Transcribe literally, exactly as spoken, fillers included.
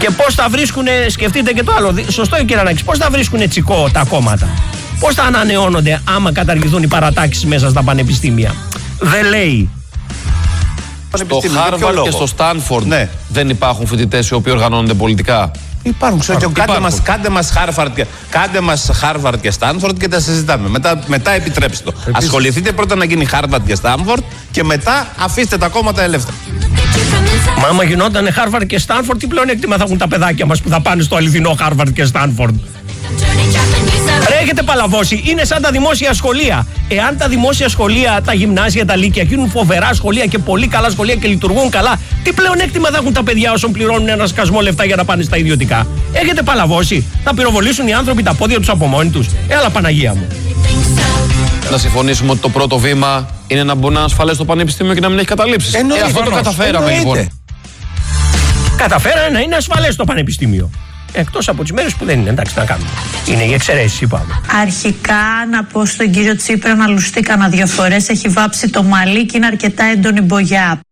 Και πώς θα βρίσκουν, σκεφτείτε και το άλλο, σωστό κύριε Ανάκης, πώς θα βρίσκουν τσικό τα κόμματα. Πώς θα ανανεώνονται άμα καταργηθούν οι παρατάξεις μέσα στα πανεπιστήμια. Δεν λέει. Στο Χάρβαρντ και στο Στάνφορντ ναι. δεν υπάρχουν φοιτητές οι οποίοι οργανώνονται πολιτικά. Υπάρχουν, ξέρω και κάντε μας, κάντε μας Χάρβαρντ και, κάντε μας Χάρβαρντ και Στάνφορντ και τα συζητάμε. Μετά, μετά επιτρέψτε το. Επίσης. Ασχοληθείτε πρώτα να γίνει Χάρβαρντ και Στάνφορντ και μετά αφήστε τα κόμματα ελεύθερα. Μα άμα γινόταν Χάρβαρντ και Στάνφορντ, τι πλεονέκτημα θα έχουν τα παιδάκια μας που θα πάνε στο αληθινό Χάρβαρντ και Στάνφορντ. Ρε, έχετε παλαβώσει, είναι σαν τα δημόσια σχολεία. Εάν τα δημόσια σχολεία, τα γυμνάσια, τα λύκεια γίνουν φοβερά σχολεία και πολύ καλά σχολεία και λειτουργούν καλά, τι πλεονέκτημα θα έχουν τα παιδιά όσων πληρώνουν ένα σκασμό λεφτά για να πάνε στα ιδιωτικά. Έχετε παλαβώσει, θα πυροβολήσουν οι άνθρωποι τα πόδια τους από μόνοι τους. Έλα Παναγία μου. Να συμφωνήσουμε ότι το πρώτο βήμα είναι να μπορεί να είναι ασφαλές το πανεπιστήμιο και να μην έχει καταλήψεις. Ε, αυτό το καταφέραμε λοιπόν. Καταφέρανε να είναι ασφαλές το πανεπιστήμιο. Εκτός από τις μέρες που δεν είναι, εντάξει, να κάνουμε. Είναι οι εξαιρέσεις, είπαμε. Αρχικά να πω στον κύριο Τσίπρα να λουστεί κανένα δύο φορές. Έχει βάψει το μαλλί και είναι αρκετά έντονη μπογιά.